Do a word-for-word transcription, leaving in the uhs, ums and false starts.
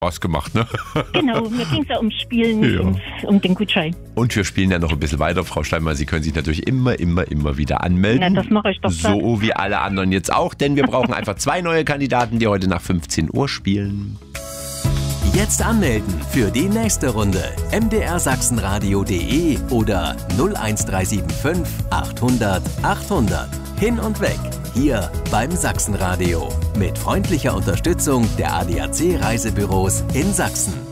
Spaß gemacht, ne? Genau, mir ging es ja ums Spielen, Ja. ums, um den Gutschein. Und wir spielen ja noch ein bisschen weiter, Frau Steinmeier. Sie können sich natürlich immer, immer, immer wieder anmelden. Na, das mache ich doch So klar. wie alle anderen jetzt auch, denn wir brauchen einfach zwei neue Kandidaten, die heute nach fünfzehn Uhr spielen. Jetzt anmelden für die nächste Runde. m d r sachsenradio punkt de oder null eins drei sieben fünf achthundert achthundert. Hin und weg. Hier beim Sachsenradio. Mit freundlicher Unterstützung der A D A C Reisebüros in Sachsen.